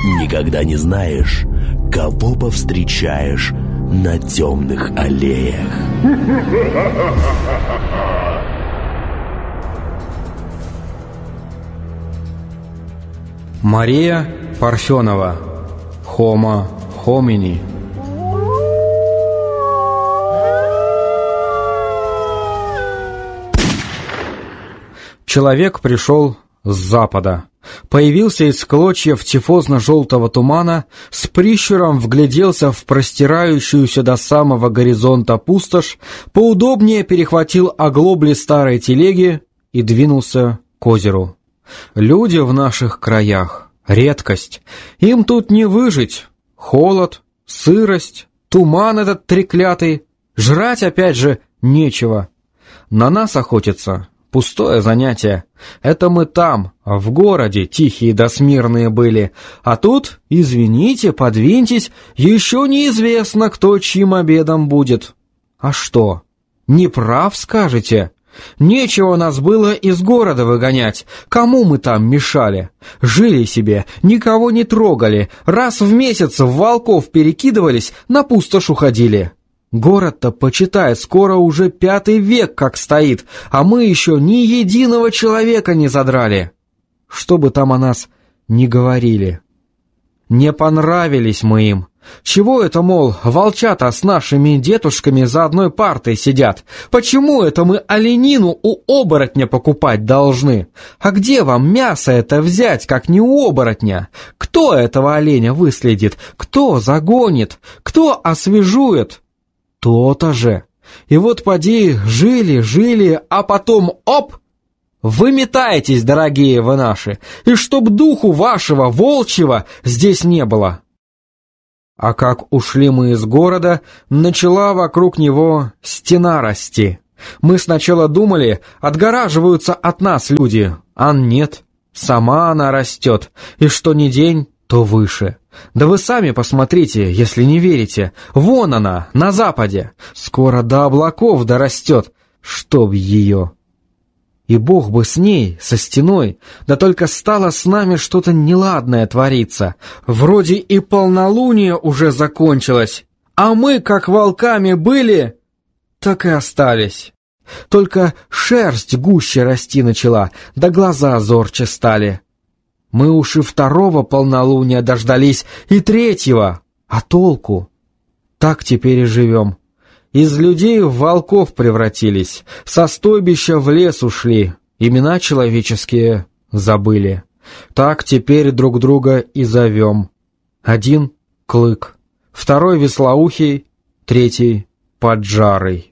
Никогда не знаешь, кого повстречаешь на темных аллеях. Мария Парфенова. Homo homini. Человек пришел с запада. Появился из клочьев тифозно-желтого тумана, с прищуром вгляделся в простирающуюся до самого горизонта пустошь, поудобнее перехватил оглобли старой телеги и двинулся к озеру. Люди в наших краях — редкость. Им тут не выжить. Холод, сырость, туман этот треклятый. Жрать опять же нечего. На нас охотятся — пустое занятие. Это мы там, в городе, тихие да смирные были. А тут, извините, подвиньтесь, еще неизвестно, кто чьим обедом будет. А что, не прав скажете? Нечего нас было из города выгонять. Кому мы там мешали? Жили себе, никого не трогали. Раз в месяц в волков перекидывались, на пустошь уходили. Город-то, почитай, скоро уже 5-й век как стоит, а мы еще ни единого человека не задрали. Что бы там о нас ни говорили. Не понравились мы им. Чего это, мол, волчата с нашими дедушками за одной партой сидят? Почему это мы оленину у оборотня покупать должны? А где вам мясо это взять, как не у оборотня? Кто этого оленя выследит? Кто загонит? Кто освежует? То-то же. И вот поди, жили, а потом оп! Выметайтесь, дорогие вы наши, и чтоб духу вашего волчьего здесь не было. А как ушли мы из города, начала вокруг него стена расти. Мы сначала думали, отгораживаются от нас люди, а нет, сама она растет, и что ни день, то выше. Да вы сами посмотрите, если не верите, вон она, на западе, скоро до облаков дорастет, чтоб ее. И Бог бы с ней, со стеной, да только стало с нами что-то неладное твориться. Вроде и полнолуние уже закончилось, а мы, как волками были, так и остались. Только шерсть гуще расти начала, да глаза зорче стали. Мы уж и 2-го полнолуния дождались, и 3-го, а толку? Так теперь и живем. Из людей в волков превратились, со стойбища в лес ушли, имена человеческие забыли. Так теперь друг друга и зовем. 1 — Клык, 2 — Веслоухий, 3 — Поджарый.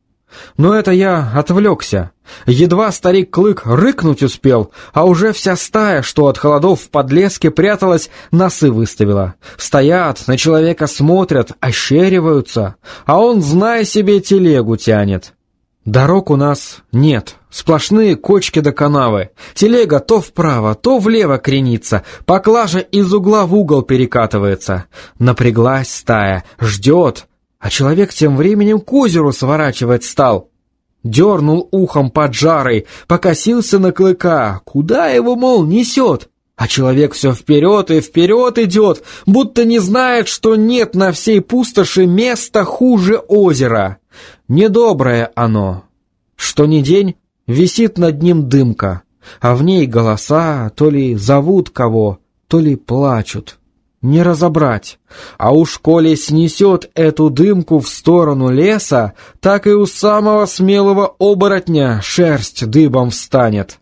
Но это я отвлекся. Едва старик Клык рыкнуть успел, а уже вся стая, что от холодов в подлеске пряталась, носы выставила. Стоят, на человека смотрят, ощериваются, а он, зная себе, телегу тянет. Дорог у нас нет, сплошные кочки до канавы. Телега то вправо, то влево кренится, поклажа из угла в угол перекатывается. Напряглась стая, ждет, а человек тем временем к озеру сворачивать стал. Дернул ухом Поджарый, покосился на Клыка, куда его, мол, несет. А человек все вперед и вперед идет, будто не знает, что нет на всей пустоши места хуже озера. Недоброе оно. Что ни день висит над ним дымка, а в ней голоса то ли зовут кого, то ли плачут. Не разобрать. А уж коли снесет эту дымку в сторону леса, так и у самого смелого оборотня шерсть дыбом встанет.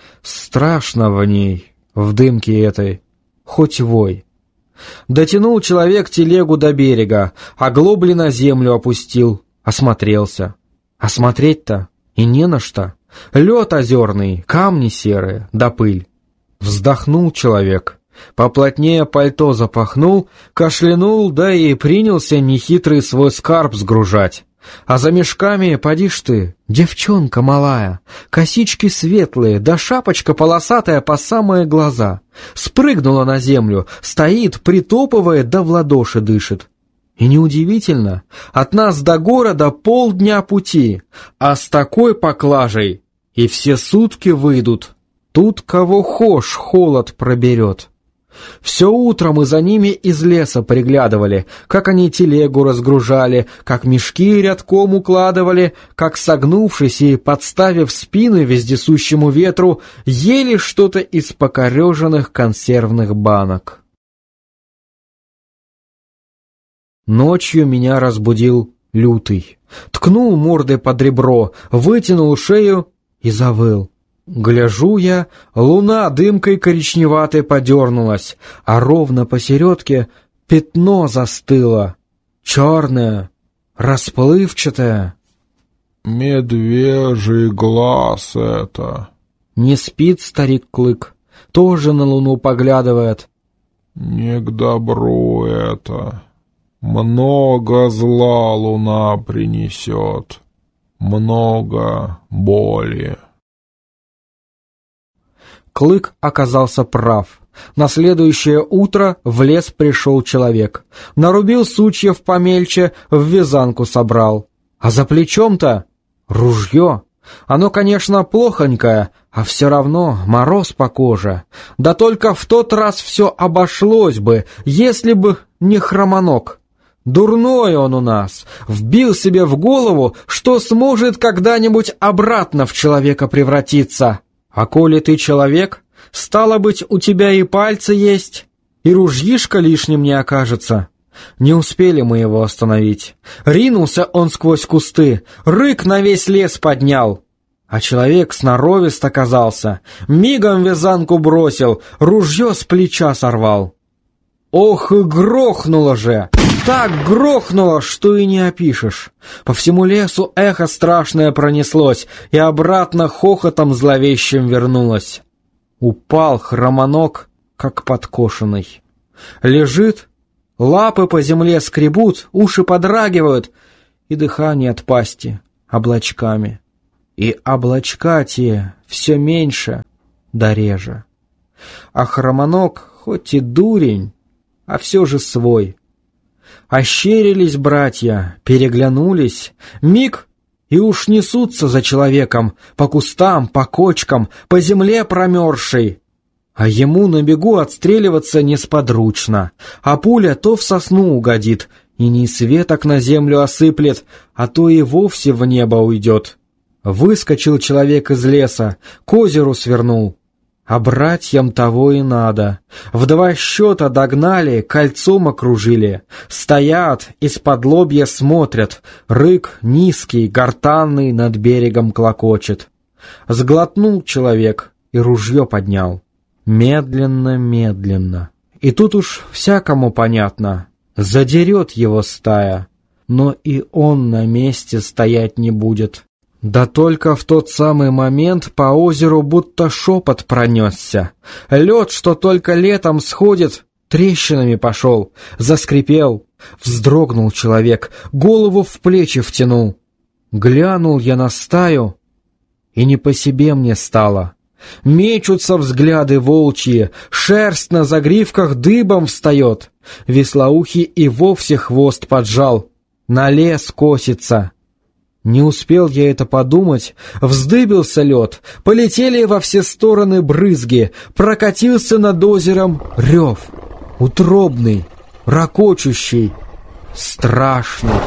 Страшно в ней, в дымке этой, хоть вой. Дотянул человек телегу до берега, оглобли на землю опустил, осмотрелся. Осмотреть-то и не на что. Лед озерный, камни серые, да пыль. Вздохнул человек. Поплотнее пальто запахнул, кашлянул, да и принялся нехитрый свой скарб сгружать. А за мешками, поди ж ты, девчонка малая, косички светлые, да шапочка полосатая по самые глаза. Спрыгнула на землю, стоит, притопывает, да в ладоши дышит. И неудивительно, от нас до города полдня пути, а с такой поклажей и все сутки выйдут. Тут кого хошь холод проберет. Все утро мы за ними из леса приглядывали, как они телегу разгружали, как мешки рядком укладывали, как, согнувшись и подставив спины вездесущему ветру, ели что-то из покореженных консервных банок. Ночью меня разбудил Лютый. Ткнул мордой под ребро, вытянул шею и завыл. Гляжу я, луна дымкой коричневатой подернулась, а ровно посередке пятно застыло, черное, расплывчатое. «Медвежий глаз это!» Не спит старик Клык, тоже на луну поглядывает. «Не к добру это. Много зла луна принесет, много боли». Клык оказался прав. На следующее утро в лес пришел человек. Нарубил сучьев помельче, в вязанку собрал. А за плечом-то ружье. Оно, конечно, плохонькое, а все равно мороз по коже. Да только в тот раз все обошлось бы, если бы не Хромоног. Дурной он у нас, вбил себе в голову, что сможет когда-нибудь обратно в человека превратиться. А коли ты человек, стало быть, у тебя и пальцы есть, и ружьишко лишним не окажется. Не успели мы его остановить. Ринулся он сквозь кусты, рык на весь лес поднял. А человек сноровист оказался, мигом вязанку бросил, ружье с плеча сорвал. Ох, и грохнуло же! Так грохнуло, что и не опишешь. По всему лесу эхо страшное пронеслось, и обратно хохотом зловещим вернулось. Упал Хромоног, как подкошенный. Лежит, лапы по земле скребут, уши подрагивают, и дыхание от пасти облачками. И облачка те все меньше да реже. А Хромоног, хоть и дурень, а все же свой. Ощерились братья, переглянулись, миг, и уж несутся за человеком, по кустам, по кочкам, по земле промерзшей. А ему на бегу отстреливаться несподручно, а пуля то в сосну угодит, и не с веток на землю осыплет, а то и вовсе в небо уйдет. Выскочил человек из леса, к озеру свернул. А братьям того и надо. В 2 счета догнали, кольцом окружили. Стоят, из-под лобья смотрят. Рык низкий, гортанный над берегом клокочет. Сглотнул человек и ружье поднял. Медленно, медленно. И тут уж всякому понятно. Задерет его стая. Но и он на месте стоять не будет. Да только в тот самый момент по озеру будто шепот пронесся. Лед, что только летом сходит, трещинами пошел, заскрипел. Вздрогнул человек, голову в плечи втянул. Глянул я на стаю, и не по себе мне стало. Мечутся взгляды волчьи, шерсть на загривках дыбом встает. Веслоухий и вовсе хвост поджал, на лес косится. Не успел я это подумать, вздыбился лед, полетели во все стороны брызги, прокатился над озером рев, утробный, рокочущий, страшный.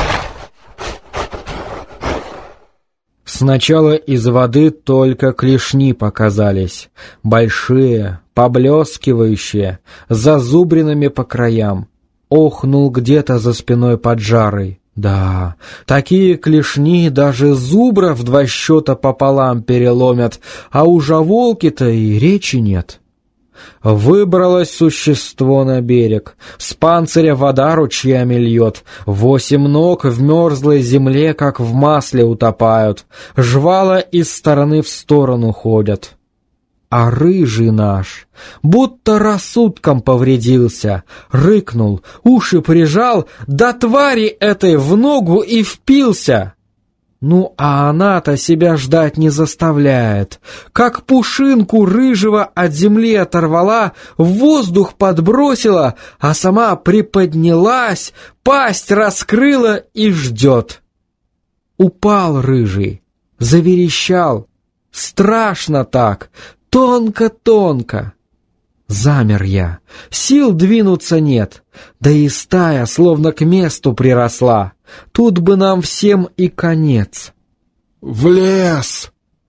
Сначала из воды только клешни показались, большие, поблескивающие, с зазубринами по краям. Охнул где-то за спиной поджарый. Да, такие клешни даже зубра в 2 счета пополам переломят, а у жаволки-то и речи нет. Выбралось существо на берег, с панциря вода ручьями льет, 8 ног в мерзлой земле, как в масле утопают, жвала из стороны в сторону ходят. А рыжий наш будто рассудком повредился, рыкнул, уши прижал, до твари этой в ногу и впился. Ну, а она-то себя ждать не заставляет. Как пушинку рыжего от земли оторвала, в воздух подбросила, а сама приподнялась, пасть раскрыла и ждет. Упал рыжий, заверещал, страшно так, тонко-тонко. Замер я, сил двинуться нет, да и стая словно к месту приросла. Тут бы нам всем и конец. «В лес!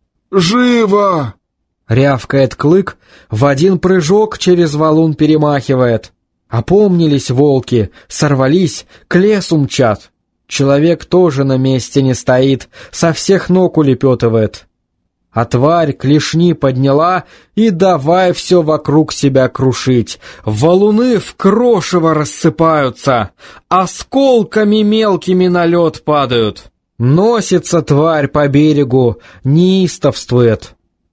Живо!» — рявкает Клык, в один прыжок через валун перемахивает. Опомнились волки, сорвались, к лесу мчат. Человек тоже на месте не стоит, со всех ног улепетывает. А тварь клешни подняла и давай все вокруг себя крушить. Валуны в крошево рассыпаются, осколками мелкими на лед падают. Носится тварь по берегу, неистовствует.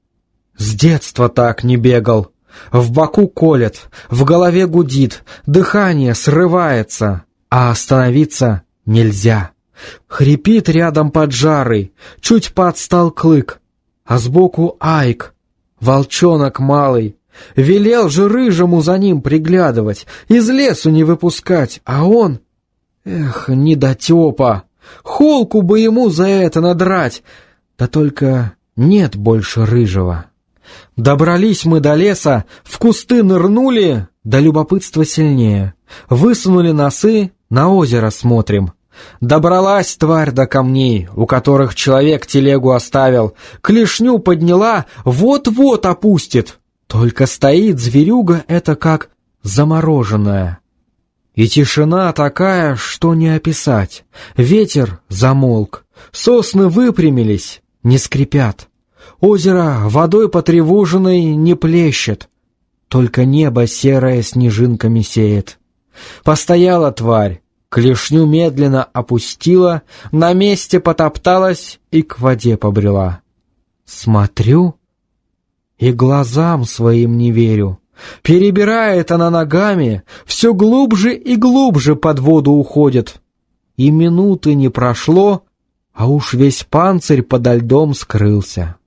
С детства так не бегал. В боку колет, в голове гудит, дыхание срывается, а остановиться нельзя. Хрипит рядом поджарый, чуть подстал Клык, а сбоку Айк, волчонок малый. Велел же рыжему за ним приглядывать, из лесу не выпускать, а он... Эх, недотепа! Холку бы ему за это надрать, да только нет больше рыжего. Добрались мы до леса, в кусты нырнули, да любопытство сильнее. Высунули носы, на озеро смотрим. Добралась тварь до камней, у которых человек телегу оставил, клешню подняла, вот-вот опустит. Только стоит зверюга эта как замороженная. И тишина такая, что не описать. Ветер замолк, сосны выпрямились, не скрипят. Озеро водой потревоженной не плещет, только небо серое снежинками сеет. Постояла тварь, клешню медленно опустила, на месте потопталась и к воде побрела. Смотрю и глазам своим не верю. Перебирает она ногами, все глубже и глубже под воду уходит. И минуты не прошло, а уж весь панцирь подо льдом скрылся.